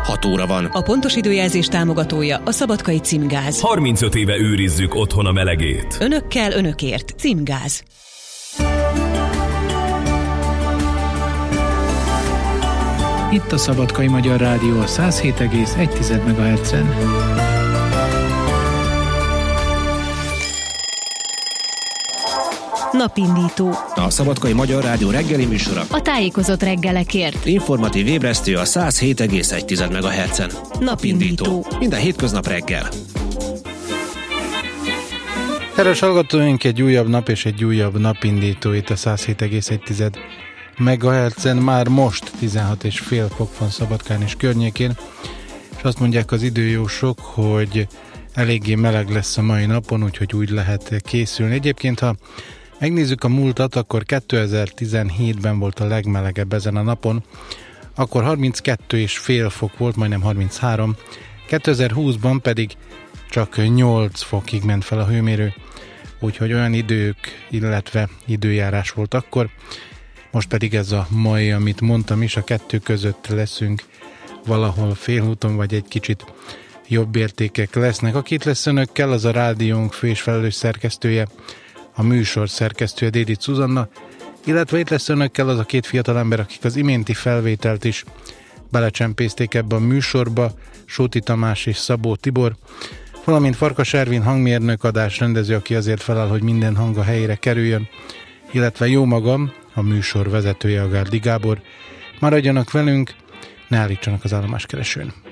6 óra van. A pontos időjelzés támogatója a Szabadkai Címgáz. 35 éve őrizzük otthon a melegét. Önökkel, önökért. Címgáz. Itt a Szabadkai Magyar Rádió a 107,1 MHz-en. Napindító. A Szabadkai Magyar Rádió reggeli műsora. A tájékozott reggelekért. Informatív ébresztő a 107,1 MHz-en. Napindító. Minden hétköznap reggel. Kedves hallgatóink, egy újabb nap és egy újabb napindító itt a 107,1 MHz-en. Már most 16,5 fok van Szabadkán és környékén, és azt mondják az időjósok, hogy eléggé meleg lesz a mai napon, úgyhogy úgy lehet készülni. Egyébként, ha megnézzük a múltat, akkor 2017-ben volt a legmelegebb ezen a napon, akkor 32,5 fok volt, majdnem 33. 2020-ban pedig csak 8 fokig ment fel a hőmérő, úgyhogy olyan idők, illetve időjárás volt akkor. Most pedig ez a mai, amit mondtam is, a kettő között leszünk valahol félúton, vagy egy kicsit jobb értékek lesznek. Aki itt lesz önökkel, az a rádiónk fő és felelős szerkesztője, a műsor szerkesztője, Dédi Zuzanna, illetve itt lesz önökkel az a két fiatalember, akik az iménti felvételt is belecsempészték ebbe a műsorba, Sóti Tamás és Szabó Tibor, valamint Farkas Ervin hangmérnök, adásrendező, aki azért feláll, hogy minden hang a helyére kerüljön, illetve jó magam, a műsor vezetője, a Gárdi Gábor. Maradjanak velünk, ne állítsanak az állomáskeresőn.